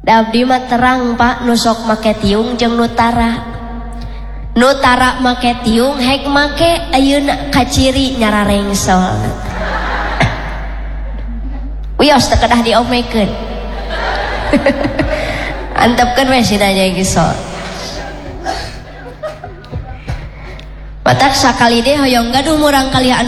abdi mah terang Pak nu sok make tiung jeung nutara make tiung hek make ayeuna kaciri nyararengsol wios teu kedah diomekeun antepkeun we sinanya gisol matak sakali deh hoyong gaduh murang kali